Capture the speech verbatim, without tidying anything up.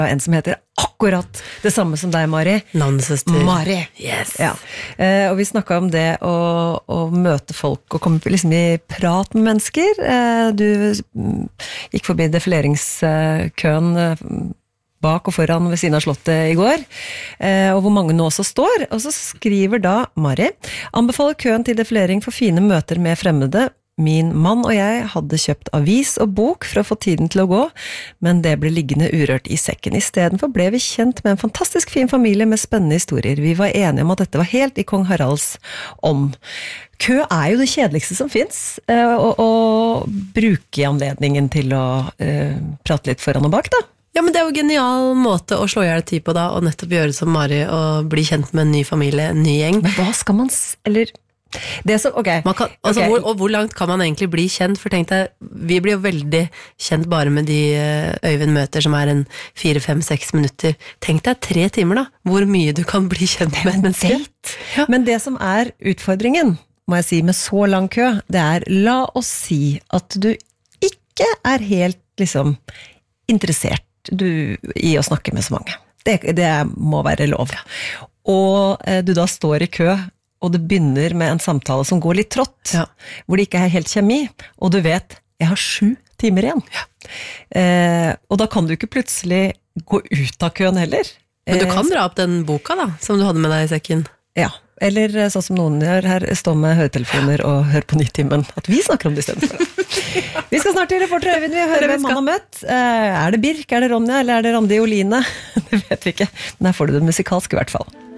En som heter akkurat det samme som deg, Mari. Navnesøster. Mari. Yes. Ja. Eh, og vi snakket om det å, å møte folk og komme liksom i prat med mennesker. Eh, du gikk forbi defileringskøen eh, bak og foran ved siden av slottet i går, eh, og hvor mange nå også står. Og så skriver da Mari, anbefaler køen til defilering for fine møter med fremmede. Min mann og jeg hadde kjøpt avis og bok for å få tiden til å gå, men det ble liggende urørt i sekken. I stedet for ble vi kjent med en fantastisk fin familie med spennende historier. Vi var enige om at dette var helt i Kong Haralds ånd. Kø er jo det kjedeligste som finnes, og, og bruke anledningen til å uh, prate litt foran og bak, da. Ja, men det er jo en genial måte å slå ihjel tid på da, og nettopp gjøre som Mari, og bli kjent med en ny familie, en ny gjeng. Men hva skal man, s- eller... Det som, ok. Man kan, altså, Ok. hvor, og hvor langt kan man egentlig bli kjent? For tenk deg, vi blir jo veldig kjent bare med de eh, Øyvind møter som er en fire, fem, seks minutter. Tenk deg tre timer da, hvor mye du kan bli kjent med et menneske. Ja. Men det som er utfordringen, må jeg si, med så lang kø, det er, la oss si at du ikke er helt, liksom, interessert du, i å snakke med så mange. Det, det må være lov. Og eh, du da står i kø, og det begynner med en samtale som går litt trått, Ja. hvor det ikke er helt kjemi, og du vet, jeg har sju timer igjen. Eh, og da kan du ikke plutselig gå ut av køen heller. Men du Eh, kan dra opp den boka da, som du hadde med deg i sekken. Ja, eller eh, sånn som noen gjør her, stå med høretelefoner og høre på Nytimen, at vi snakker om det i stedet for. Vi skal snart til reporter Øyvind, vi hører hvem han har møtt. Eh, er det Birk, er det Ronja, eller er det Randi Oline? Det vet vi ikke, men her får du det musikalsk i hvert fall.